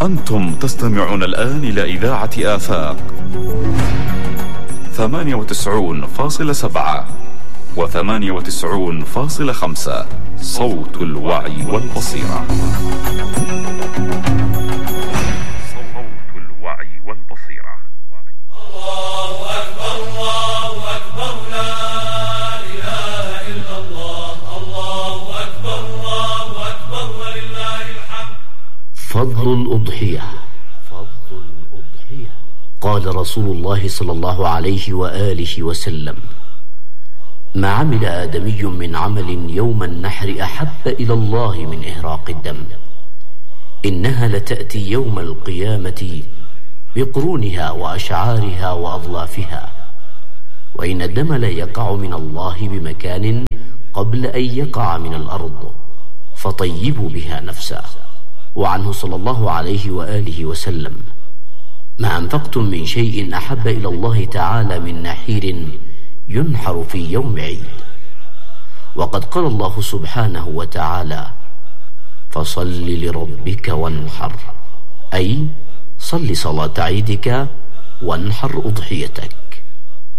أنتم تستمعون الآن إلى إذاعة آفاق 98.7 و98.5 صوت الوعي والبصيرة. صوت الوعي والبصيرة. الله أكبر الله أكبر لا إله إلا الله الله أكبر ولله الحمد. فضل الأضحية. قال رسول الله صلى الله عليه وآله وسلم: ما عمل آدمي من عمل يوم النحر أحب إلى الله من إهراق الدم، إنها لتأتي يوم القيامة بقرونها وأشعارها وأظلافها، وإن الدم ليقع من الله بمكان قبل أن يقع من الأرض، فطيبوا بها نفسا. وعنه صلى الله عليه وآله وسلم: ما أنفقتم من شيء أحب إلى الله تعالى من نحير ينحر في يوم عيد. وقد قال الله سبحانه وتعالى: فصل لربك وانحر، أي صل صلاة عيدك وانحر أضحيتك.